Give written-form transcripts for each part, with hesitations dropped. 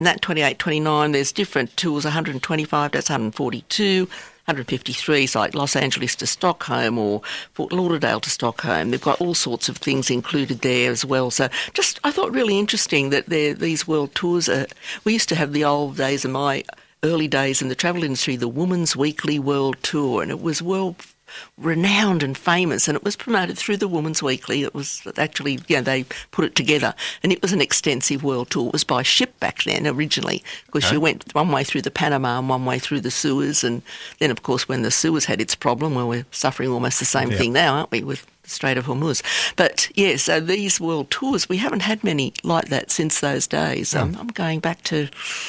And that 28, 29, there's different tours, 125, that's 142, 153 is like Los Angeles to Stockholm or Fort Lauderdale to Stockholm. They've got all sorts of things included there as well. So just, I thought really interesting that these world tours we used to have the old days in my early days in the travel industry, the Women's Weekly World Tour, and it was world renowned and famous, and it was promoted through the Women's Weekly. It was actually, they put it together, and it was an extensive world tour. It was by ship back then originally, because you went one way through the Panama and one way through the Suez, and then of course when the Suez had its problem, well, we're suffering almost the same thing now, aren't we, with the Strait of Hormuz. But yeah, so these world tours, we haven't had many like that since those days. I'm going back to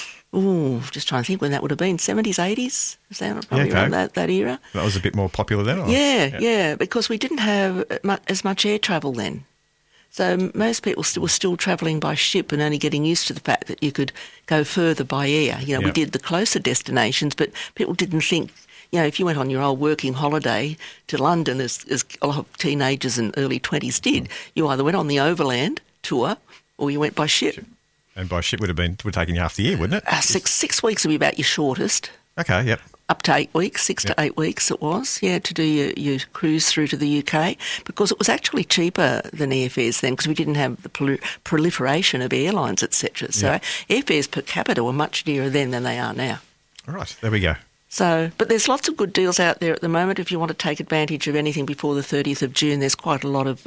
just trying to think when that would have been, 70s, 80s? Is that probably around that era? That was a bit more popular then? Or? Yeah, because we didn't have as much air travel then. So most people were still travelling by ship and only getting used to the fact that you could go further by air. We did the closer destinations, but people didn't think, if you went on your old working holiday to London, as a lot of teenagers and early 20s did, you either went on the overland tour or you went by ship. And by ship would have taken you half the year, wouldn't it? 6 weeks would be about your shortest. Okay, yep. Up to 8 weeks, 6 to 8 weeks it was, to do your cruise through to the UK, because it was actually cheaper than airfares then, because we didn't have the proliferation of airlines, etc. So airfares per capita were much dearer then than they are now. All right, there we go. So, but there's lots of good deals out there at the moment. If you want to take advantage of anything before the 30th of June, there's quite a lot of,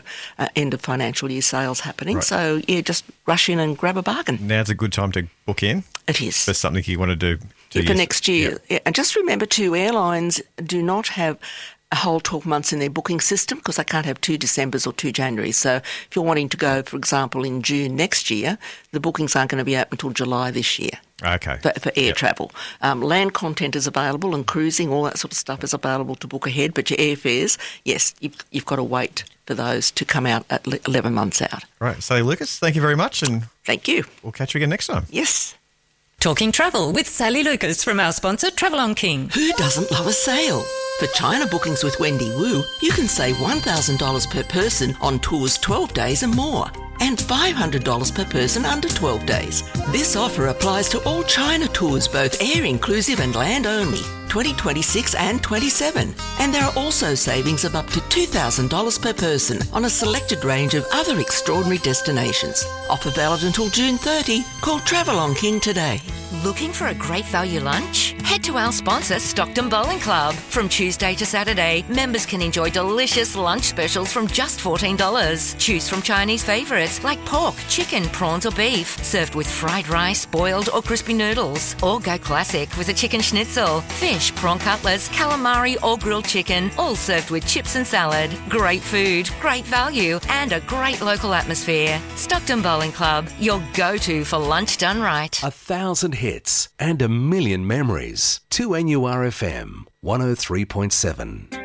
end of financial year sales happening. Right. So, just rush in and grab a bargain. Now's a good time to book in. It is. For something you want to do. For next year. Yep. Yeah. And just remember too, airlines do not have a whole 12 months in their booking system, because they can't have 2 Decembers or 2 Januaries. So if you're wanting to go, for example, in June next year, the bookings aren't going to be open until July this year. Okay. For air travel. Land content is available, and cruising, all that sort of stuff is available to book ahead. But your airfares, yes, you've got to wait for those to come out at 11 months out. Right. So, Lucas, thank you very much. And thank you. We'll catch you again next time. Yes. Talking travel with Sally Lucas from our sponsor, Travel on King. Who doesn't love a sale? For China bookings with Wendy Wu, you can save $1,000 per person on tours 12 days and more, and $500 per person under 12 days. This offer applies to all China tours, both air inclusive and land only, 2026 and 27. And there are also savings of up to $2,000 per person on a selected range of other extraordinary destinations. Offer valid until June 30. Call Travel on King today. Looking for a great value lunch? Head to our sponsor, Stockton Bowling Club. From Tuesday to Saturday, members can enjoy delicious lunch specials from just $14. Choose from Chinese favourites like pork, chicken, prawns or beef, served with fried rice, boiled or crispy noodles. Or go classic with a chicken schnitzel, fish, prawn cutlets, calamari or grilled chicken, all served with chips and salad. Great food, great value and a great local atmosphere. Stockton Bowling Club, your go-to for lunch done right. 1,000 hits and a million memories. 2NURFM 103.7.